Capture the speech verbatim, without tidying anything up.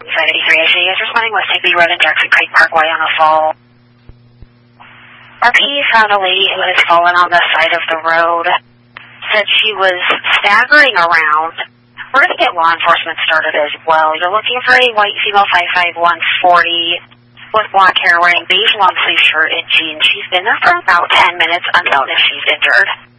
five eighty-three, A C is responding with Saint B Road and Jackson Creek Parkway on a fall. R P found a lady who has fallen on the side of the road. Said she was staggering around. We're going to get law enforcement started as well. You're looking for a white female five five, one forty with black hair wearing beige long sleeve shirt and jeans. She's been there for about ten minutes unknown if she's injured.